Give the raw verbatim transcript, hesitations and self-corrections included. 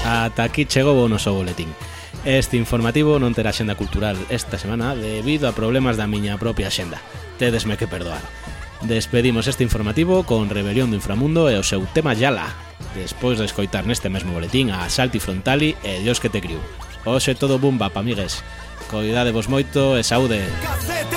ata aquí chegou o noso boletín. Este informativo non terá xenda cultural esta semana debido a problemas da miña propia xenda. Tedesme que perdoar. Despedimos este informativo con Rebelión do Inframundo e o seu tema Yala, despois de escoitar neste mesmo boletín a Salti Frontali e Dios que te criou. Hoxe todo bumba, pa amigues. Coidadevos moito e saúde.